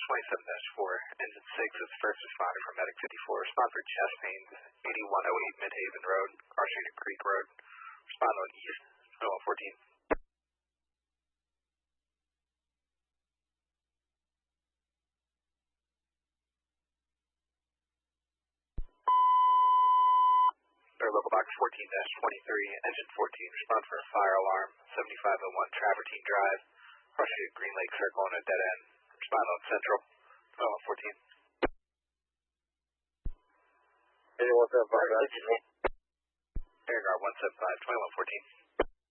27-4, Engine 6 is first responder from Medic 54. Respond for chest pains, 8108 Midhaven Road, Cross Street and Creek Road. Respond on East, 2114. Local box 14-23, Engine 14, respond for a fire alarm, 7501 Travertine Drive, Cross Street Green Lake Circle on a dead end. Respond on Central, 2114. Anyone 75, Air Guard 175, 2114.